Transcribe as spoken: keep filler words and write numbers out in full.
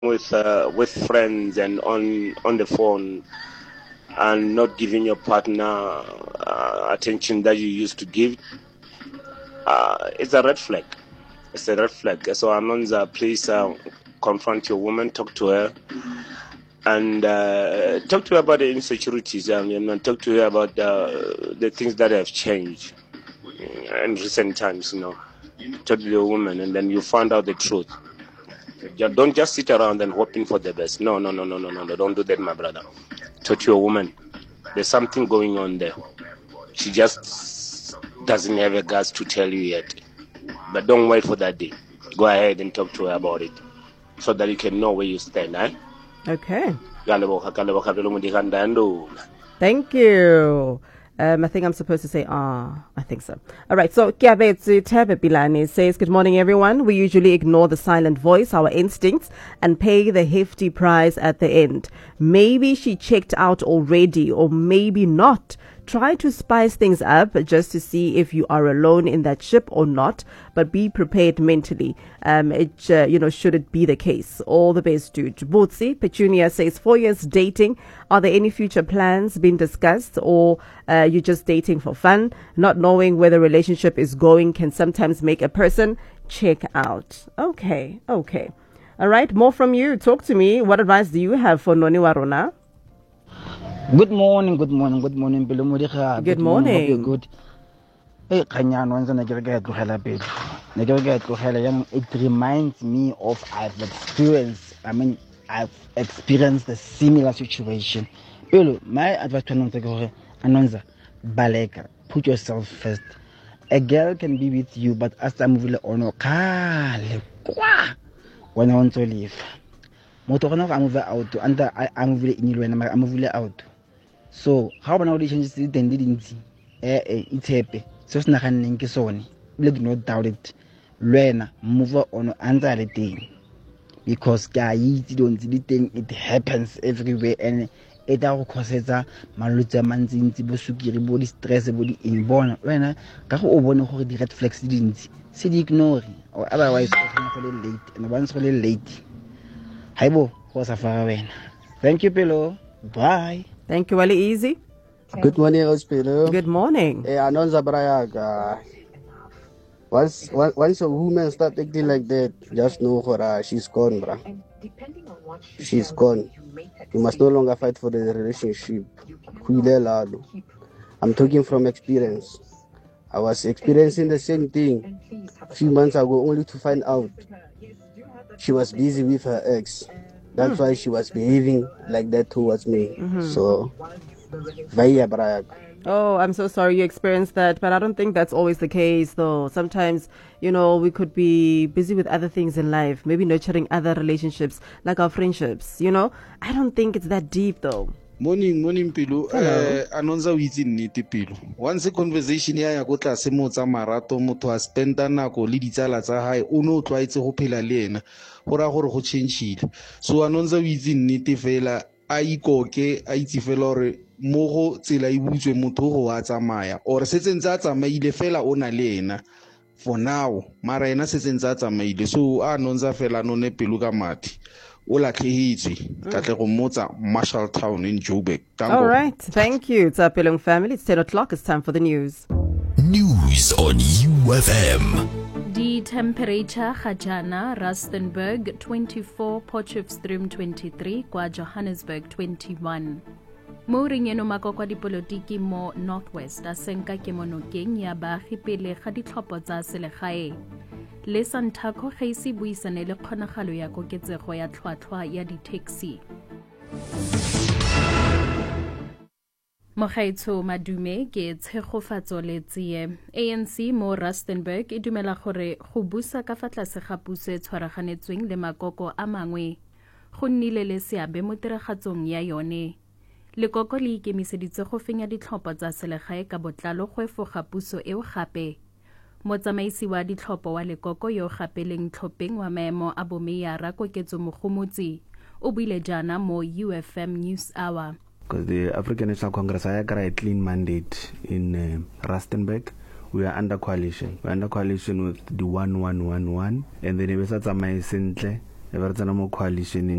with uh, with friends and on on the phone and not giving your partner uh, attention that you used to give, uh, it's a red flag. It's a red flag. So Anonza, please uh, confront your woman, talk to her, and uh, talk to her about the insecurities, um, and talk to her about uh, the things that have changed in recent times. You know, talk to your woman, and then you find out the truth. Don't just sit around and hoping for the best. No, no, no, no, no, no, no. Don't do that, my brother. Talk to your woman. There's something going on there. She just doesn't have a guts to tell you yet. But don't wait for that day. Go ahead and talk to her about it so that you can know where you stand, eh? Okay. Thank you. Um, I think I'm supposed to say, ah, I think so. All right. So, Kiabetsu Tebe Bilani says, good morning, everyone. We usually ignore the silent voice, our instincts, and pay the hefty price at the end. Maybe she checked out already, or maybe not. Try to spice things up just to see if you are alone in that ship or not, but be prepared mentally. Um, it, uh, you know, should it be the case. All the best, dude. Butsi Petunia says, four years dating. Are there any future plans being discussed, or uh, you're just dating for fun? Not knowing where the relationship is going can sometimes make a person check out. Okay, okay. All right, more from you. Talk to me. What advice do you have for Noni Warona? Good morning, good morning, good morning, Good morning. Good morning. Hope you're good. Hey, Kanya, it reminds me of I've experienced, I mean, I've experienced a similar situation. My advice to Anonza, Baleka, put yourself first. A girl can be with you, but as I'm really on when I want to leave. Motorona, I'm out, and I'm really in I'm really out. So how about relationship it and didn't eh eh it's happy. So it's not an inkisoni. Let not doubt it. Learn, move on answer the thing. Because guys don't thing it happens everywhere and it all causes a maluta manzinti bosukiri body stress body inborn. When ka go bona gore di red flags didn't see the ignore or otherwise it's late and once really late. Haibo go sa fara wena. Thank you, Pelo. Bye. Thank you, Ali Easy. Good morning, Hospital. Good morning. Hey, Anonza Brayaga. Once, once a woman start acting like that, just know her, uh, she's gone, bruh. She's gone. You must no longer fight for the relationship. I'm talking from experience. I was experiencing the same thing a few months ago, only to find out she was busy with her ex. That's mm. why she was behaving like that towards me. Mm-hmm. So, vaya Brag. Oh, I'm so sorry you experienced that, but I don't think that's always the case, though. Sometimes, you know, we could be busy with other things in life, maybe nurturing other relationships, like our friendships, you know? I don't think it's that deep, though. Morning, morning, Pilu. Uh, Anonza within niti Pilu. Once a conversation ya ya gotla se motsa marato motho a spenda nako le ditsala tsa hae o no tlwaetse go phela le ena gora gore go changeile. So Anonza within niti fela a ikoke a itse fela gore mo go tsela e butswe motho go a tsamaya or se tsentse a tsamaile fela o na le ena for now mara ena se tsentse a tsamaile so Anonza fela no ne Pilu ka mati. Marshalltown in Joburg. All right, thank you. It's our Pelong family. It's ten o'clock. It's time for the news. News on U F M. The temperature Hajana, Rustenburg twenty-four, Potchefstroom twenty-three, Kwa Johannesburg twenty-one. Mo ringeno makokwa dipolotiki mo Northwest a senka ke monokeng ya baagi pele ga ditlhopho tsa selegae. Le Santaco ga ise buisane le kgonagalo ya koketsego ya tlhwatlhwa ya di-taxi. Mogaetsho Madume ke tshegofatso le tsie. A N C mo Rustenburg e dumela gore go busa ka fa tlase ga puso e tshwaraganetsweng le makoko a mangwe go nnile le seabe mo tiragatsong ya yone. Lekoko le ikemiseditse go fenya ditlhopho tsa selegae ka botlalo go efoga puso eo gape. Motsamaisi wa ditlhopho wa lekoko yo gapeleng tlhopheng wa maemo a bomeyara koketso mogomotsi o buile jana mo U F M News Hour. Because the African National Congress I got a clean mandate in uh, Rustenburg. We are under coalition. We are under coalition with the one one one one and then we start e ba re tsena mo coalitioneng